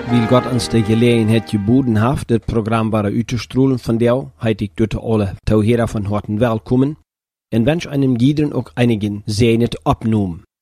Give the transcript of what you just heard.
Weil Gott uns de Gelegenheit geboten hat, dit Programm bara uitzustrahlen von dir, heit ich dort alle Tauhera von Horten willkommen. En wens einem jeden auch einigen Sehnet abnehmen.